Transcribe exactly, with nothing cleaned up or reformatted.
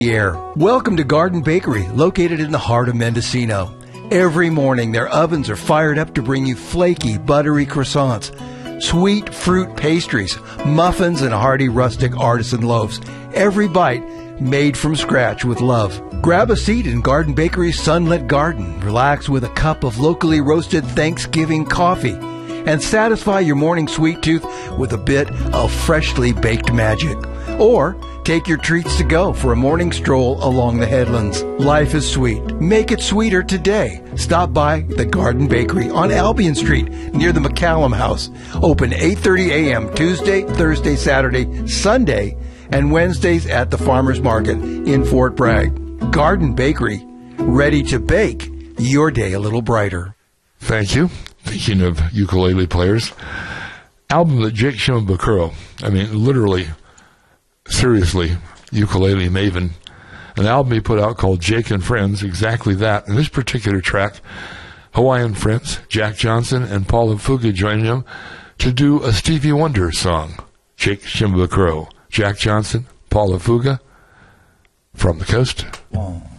Air. Welcome to Garden Bakery, located in the heart of Mendocino. Every morning, their ovens are fired up to bring you flaky, buttery croissants, sweet fruit pastries, muffins, and hearty rustic artisan loaves. Every bite made from scratch with love. Grab a seat in Garden Bakery's sunlit garden, relax with a cup of locally roasted Thanksgiving coffee, and satisfy your morning sweet tooth with a bit of freshly baked magic. Or take your treats to go for a morning stroll along the headlands. Life is sweet. Make it sweeter today. Stop by the Garden Bakery on Albion Street near the McCallum House. Open eight thirty a.m. Tuesday, Thursday, Saturday, Sunday, and Wednesdays at the Farmers Market in Fort Bragg. Garden Bakery, ready to bake your day a little brighter. Thank you. Speaking of ukulele players, album that Jake Shimabukuro, I mean, literally, seriously, ukulele maven, an album he put out called Jake and Friends, exactly that. In this particular track, Hawaiian Friends, Jack Johnson and Paula Fuga joined him to do a Stevie Wonder song. Jake Shimabukuro, Jack Johnson, Paula Fuga, From the Coast. Oh.